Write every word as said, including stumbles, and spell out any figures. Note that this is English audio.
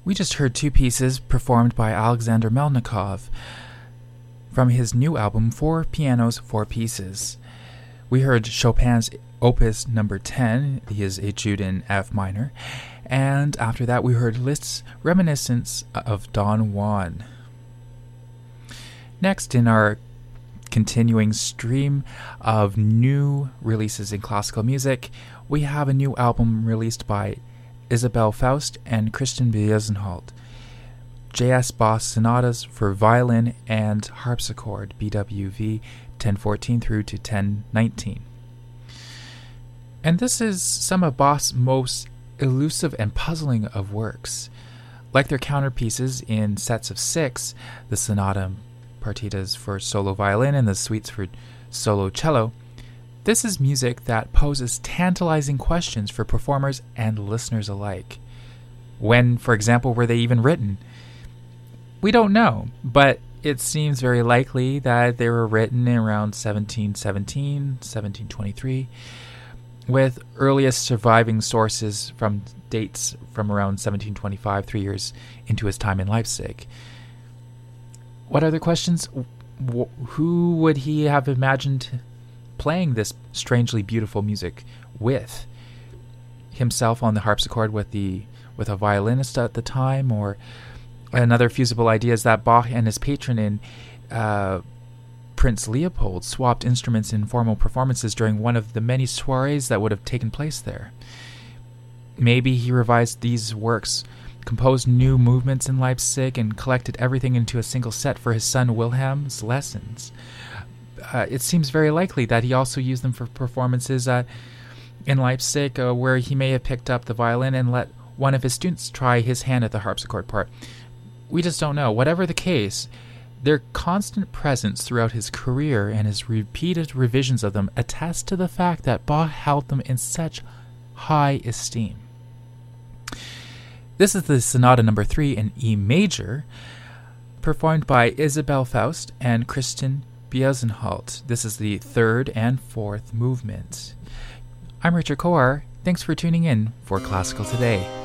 We just heard two pieces performed by Alexander Melnikov from his new album, Four Pianos, Four Pieces. We heard Chopin's Opus number ten, his Etude in F minor, and after that we heard Liszt's Reminiscence of Don Juan. Next in our continuing stream of new releases in classical music, we have a new album released by Isabelle Faust and Christian Biesenholt, J S. Bach Sonatas for Violin and Harpsichord, B W V ten fourteen through to ten nineteen. And this is some of Bach's most elusive and puzzling of works. Like their counterpieces in sets of six, the sonata partitas for solo violin and the suites for solo cello, this is music that poses tantalizing questions for performers and listeners alike. When, for example, were they even written? We don't know, but it seems very likely that they were written in around seventeen seventeen, seventeen twenty-three, with earliest surviving sources from dates from around seventeen twenty-five, three years into his time in Leipzig. What other questions? Who would he have imagined playing this strangely beautiful music with? Himself on the harpsichord with the with a violinist at the time? Or another feasible idea is that Bach and his patron in uh, Prince Leopold swapped instruments in formal performances during one of the many soirees that would have taken place there. Maybe he revised these works, composed new movements in Leipzig, and collected everything into a single set for his son Wilhelm's lessons. Uh, it seems very likely that he also used them for performances uh, in Leipzig, uh, where he may have picked up the violin and let one of his students try his hand at the harpsichord part. We just don't know. Whatever the case, their constant presence throughout his career and his repeated revisions of them attest to the fact that Bach held them in such high esteem. This is the Sonata number three in E major, performed by Isabelle Faust and Christian Biesenholt. This is the third and fourth movement. I'm Richard Coar. Thanks for tuning in for Classical Today.